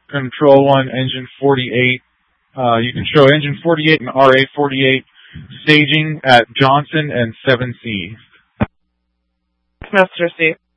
Control 1, engine 48. You can show engine 48 and RA 48 staging at Johnson and 7C. Master C.